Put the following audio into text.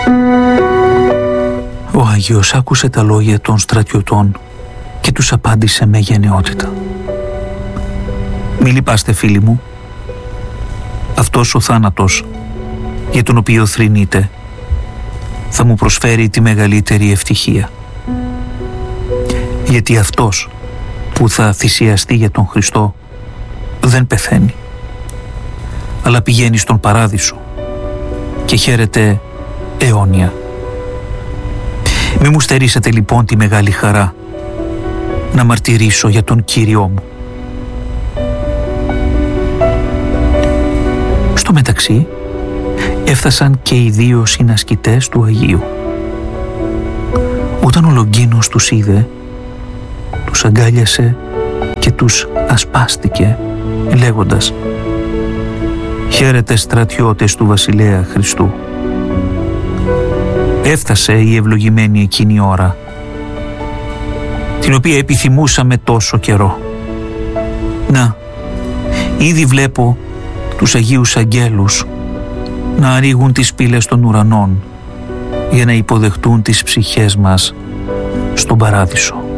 Ο Άγιος άκουσε τα λόγια των στρατιωτών και τους απάντησε με γενναιότητα. «Μη λυπάστε, φίλοι μου. Αυτός ο θάνατος για τον οποίο θρηνείτε θα μου προσφέρει τη μεγαλύτερη ευτυχία. Γιατί αυτός που θα θυσιαστεί για τον Χριστό δεν πεθαίνει, αλλά πηγαίνει στον παράδεισο και χαίρεται αιώνια. Μη μου στερήσετε λοιπόν τη μεγάλη χαρά να μαρτυρήσω για τον Κύριό μου». Στο μεταξύ έφτασαν και οι δύο συνασκητές του Αγίου. Όταν ο Λογκίνος τους είδε, τους αγκάλιασε και τους ασπάστηκε λέγοντας «Χαίρετε στρατιώτες του Βασιλέα Χριστού». Έφτασε η ευλογημένη εκείνη ώρα, την οποία επιθυμούσαμε τόσο καιρό. Να, ήδη βλέπω τους Αγίους Αγγέλους να ανοίγουν τις πύλες των ουρανών για να υποδεχτούν τις ψυχές μας στον παράδεισο.